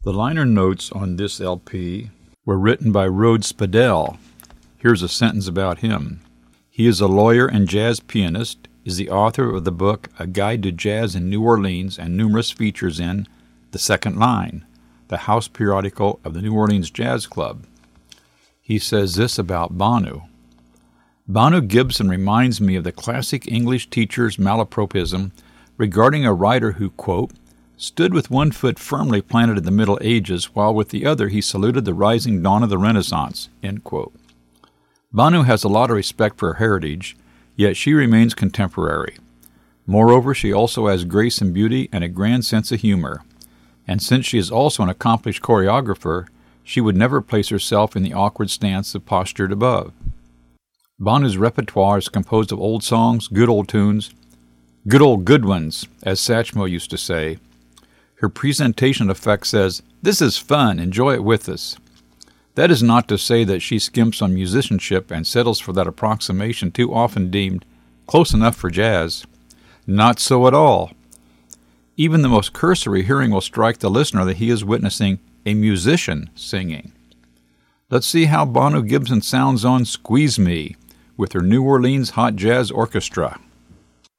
The liner notes on this LP were written by Rhodes Spadell. Here's a sentence about him. He is a lawyer and jazz pianist, is the author of the book A Guide to Jazz in New Orleans and numerous features in The Second Line, the house periodical of the New Orleans Jazz Club. He says this about Bonu. Bonu Gibson reminds me of the classic English teacher's malapropism regarding a writer who, quote, stood with one foot firmly planted in the Middle Ages while with the other he saluted the rising dawn of the Renaissance, end quote. Bonu has a lot of respect for her heritage, yet she remains contemporary. Moreover, she also has grace and beauty and a grand sense of humor. And since she is also an accomplished choreographer, she would never place herself in the awkward stance of postured above. Bonu's repertoire is composed of old songs, good old tunes, good old good ones, as Satchmo used to say. Her presentation effect says, "This is fun, enjoy it with us." That is not to say that she skimps on musicianship and settles for that approximation too often deemed close enough for jazz. Not so at all. Even the most cursory hearing will strike the listener that he is witnessing a musician singing. Let's see how Bonu Gibson sounds on Squeeze Me with her New Orleans Hot Jazz Orchestra.